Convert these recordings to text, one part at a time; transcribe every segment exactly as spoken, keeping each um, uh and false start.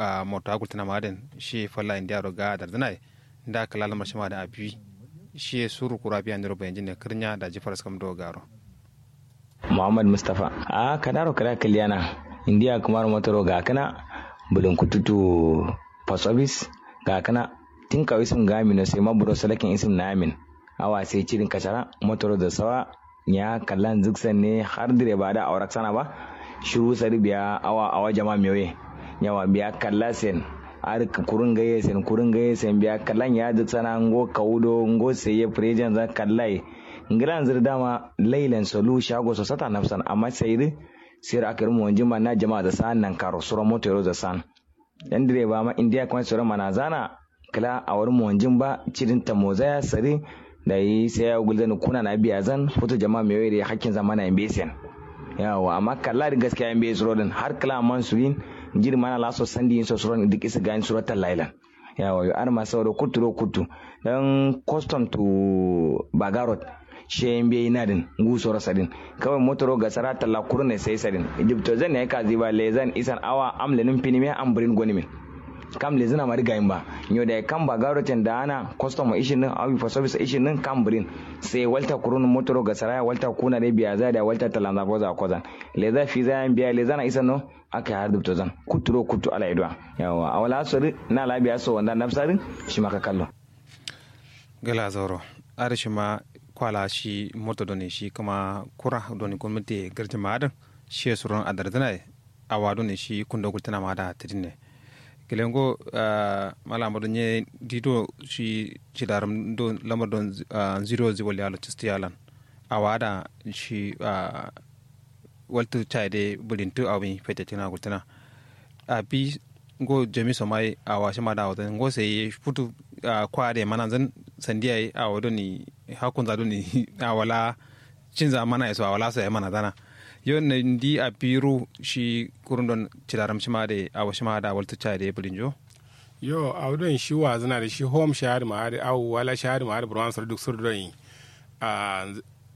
mota gultana maden shi falla india roga dardana da kala lamar shi ma da abi shi suru kura biya ndiro bayan jinne kirnya da jifaras kam do garo Muhammad Mustafa a kadaro kada kaliyana india kumar motoro ga kana bulun kututu post office ga kana tinka isim gami no sai maburo salakin isim na amin awa sai cirin kashara motoro da sawa ya kallan ziksan ne har dire ba da aurak sana ba shiru sari biya awa awa jama miyoye yawa biya kalla sen ar kurun gaye sen kurun gaye sen biya kallan ya ziksana ngo kaudo ngo sai prejan za kallai ngiran zir dama lailan solu shago so sata nafsan amma sai sir akar mu wanjin na jama'a da san nan karo sura motoro da san dan dire ba ma india kuma sura manazana kala a wurin mu wanjin ba cirin ta mozaya sari da yi sai ya gulzani kuna na biya zan foto jama'a mai wayar hakkin zamana in besen yawa amma kalla da gaskiya in bai surodin har kala man surin jiri mana laso sandi in so suron duk isa gani suratan lailan yawa yo arma sauro kuturo kutu dan custom to bagarot she bai nadin gusoro sadin kawai motoro ga sarata la kurne sai sadin egypto zan ne ka ziba lezan isan awa amlenin pinime amburin gonimin kam le zina mari gayin ba nyo da kam ba garoten da ana customer ishin din awi for service ishin din kam brin sai walta kurun motoro ga saraya walta kuna da biya za da walta talanza boza kozan le za fi za biya le zana isan no aka har dubto zan kuturo kutu ala idwa yawa awala asori na labiya so wanda nafsarin shi maka kallo gala zoro arishi ma kwala shi moto doni shi kuma kura doni gwamnati garjin ma'adin shi suron adardana awa doni shi kundo gultana ma'ada tidinne kelengo malamado nye dito shi chidaram do lamar don zero zibol yalo chisti yalan awada shi waltu chaide bulintu awi fete tina gultana abi ngo jemi somai awa shima da wata ngo sai futu kwade mananzan sandiya awa ni hakun za ni awala cinza mana yaso awala sai mana dana yo na ndi a biru shi kurundon cidaram shi ma da awa shi ma da walta cha da bulinjo yo awdon shi wa zana da shi home shahar ma da aw wala shahar ma da burwan sar duk surdon a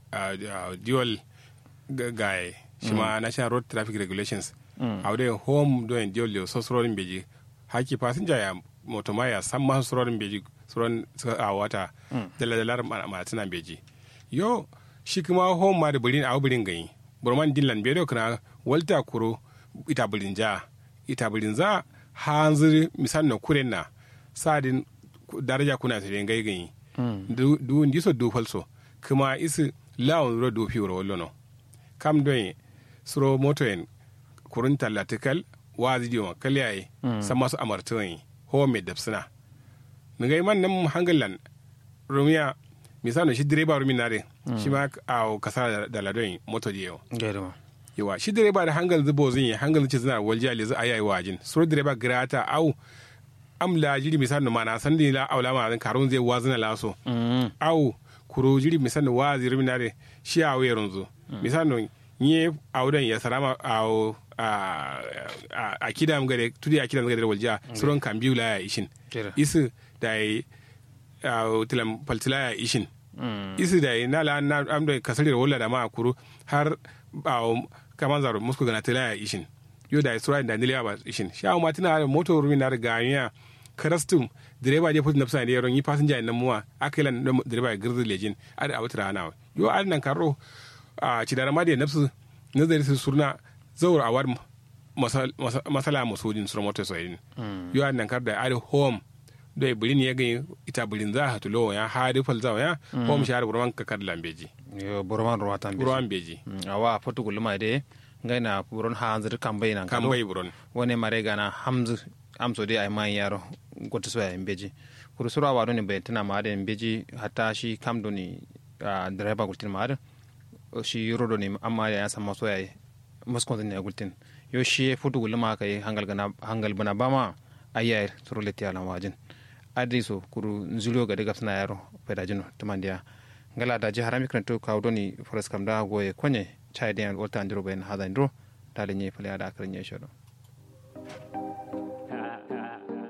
dual guy shi ma national road traffic regulations awdon home don dual so surorin beji haki passenger ya motoma ya san ma surorin beji suron a wata dalalar ma tana beji yo shi kuma home ma da bulin aw bulin gani burman dillan bedo kana walta kuro ita bulinja ita bulinza hanzir misal na kuren na sadin daraja kuna ta ngai gani du du ndiso do falso kuma isi lawon ro do fi ro lono kam don suro motoen kurun talatikal wazi diwa kalyaye sama su amartoni ho me dapsina ngai man nan hangalan rumiya misali shi direba rumi nare shi ma a kasar da ladon moto diyo yawa shi direba da hangal zubo zin ya hangal ce zina waljiya le zai ayayi wajin sur direba grata au amla jiri misali ma na san la aula ma zan karun zai wazina laso au kuro jiri misali wazi rumi nare shi a wayarun zo misali nye audan ya sarama au a kidam gare tudi a kidam gare waljiya suron kan biyu la ya ishin isu da tilam paltilaya ishin isi da na la na amdo kasari wala da ma kuru har ba kaman zaro musko gana tilaya ishin yo da sura da niliya ba ishin sha ma tina moto rumi na riga nya karastum direba je futin nafsa ne yaron yi passenger nan muwa akilan direba girzi lejin ada abutara na yo an nan karo a cidara ma da nafsu nazari su surna zawur awar masala musudin sur moto soyin yo an nan kar da ada home da bulin ya gani ita bulin za ha tulo ya ha da fal zawa ya ko mu share burman ka kad lambeji yo burman ruwatan beji burman beji awa fotu gulma de ngaina buron ha hanzir kambai nan kambai buron wone mare gana hamzu amso de ay man yaro goto so ya beji kuru sura wa doni be tana ma de beji hatta shi kam doni driver gultin ma de shi rodo ni amma ya san maso ya muskon ne gultin yo shi fotu gulma kai hangal gana hangal bana bama ayay turuleti ala wajin adriso kuru nzulio ga daga sna yaro pedajino tumandia ngala da jihara mikranto kawdoni forest kam da goye konye chayden wolta ndiro ben hada ndro dale nyi fale ada akrenye shodo